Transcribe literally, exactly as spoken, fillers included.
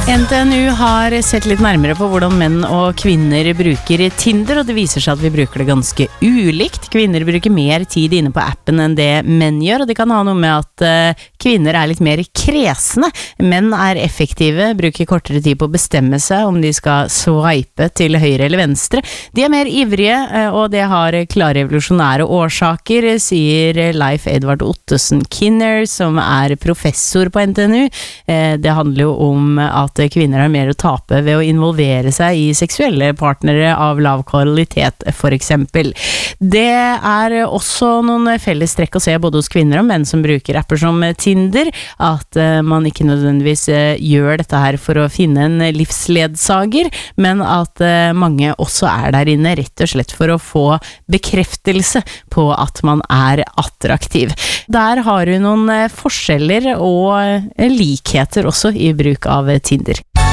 N T N U har sett litt nærmere på hvordan menn og kvinner bruker Tinder, og det viser seg at vi bruker det ganske ulikt. Kvinner bruker mer tid inne på appen enn det menn gjør, og det kan ha noe med at uh, kvinner er litt mer kresne. Menn er effektive, bruker kortere tid på å bestemme seg om de skal swipe til høyre eller venstre. De er mer ivrige, uh, og det har klare evolusjonære årsaker, sier Leif Edvard Ottesen Kinner, som er professor på N T N U. Uh, det handler jo om at kvinner har mer å tape ved å involvere seg i seksuelle partnere av lav kvalitet, for eksempel. Det er også noen felles trekk å se både hos kvinner og menn som bruker apper som Tinder, at uh, man ikke nødvendigvis uh, gjør dette her for å finne en livsledsager, men at uh, mange også er der inne rett og slett for å få bekreftelse på at man er attraktiv. Der har du noen uh, forskjeller og uh, likheter også i bruk av Tinder.